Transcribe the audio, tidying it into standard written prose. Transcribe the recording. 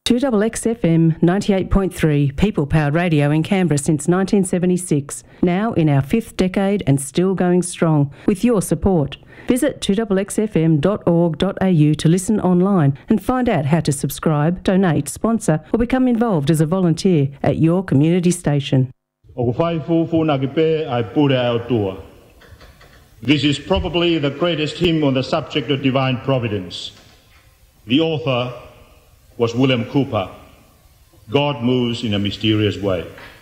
2XXFM 98.3, people-powered radio in Canberra since 1976, now in our 5th decade and still going strong, with your support. Visit 2XXFM.org.au to listen online and find out how to subscribe, donate, sponsor or become involved as a volunteer at your community station. This is probably the greatest hymn on the subject of divine providence. The author was William Cooper. God moves in a mysterious way.